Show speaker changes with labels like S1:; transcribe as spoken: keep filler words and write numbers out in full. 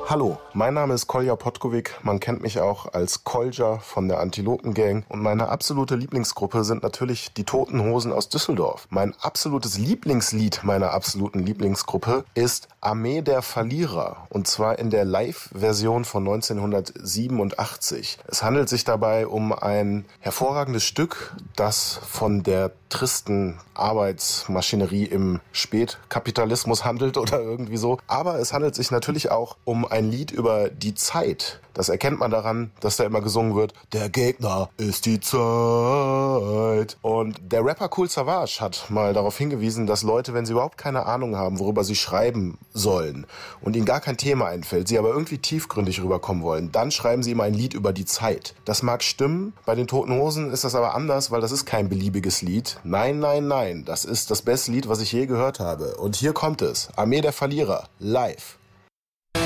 S1: Hallo, mein Name ist Kolja Potkovic, man kennt mich auch als Kolja von der Antilopen-Gang und meine absolute Lieblingsgruppe sind natürlich die Toten Hosen aus Düsseldorf. Mein absolutes Lieblingslied meiner absoluten Lieblingsgruppe ist Armee der Verlierer und zwar in der Live-Version von neunzehnhundertsiebenundachtzig. Es handelt sich dabei um ein hervorragendes Stück, das von der tristen Arbeitsmaschinerie im Spätkapitalismus handelt oder irgendwie so. Aber es handelt sich natürlich auch um ein Lied über die Zeit. Das erkennt man daran, dass da immer gesungen wird, der Gegner ist die Zeit. Und der Rapper Kool Savas hat mal darauf hingewiesen, dass Leute, wenn sie überhaupt keine Ahnung haben, worüber sie schreiben sollen und ihnen gar kein Thema einfällt, sie aber irgendwie tiefgründig rüberkommen wollen, dann schreiben sie immer ein Lied über die Zeit. Das mag stimmen, bei den Toten Hosen ist das aber anders, weil das ist kein beliebiges Lied. Nein, nein, nein, das ist das beste Lied, was ich je gehört habe. Und hier kommt es, Armee der Verlierer, live.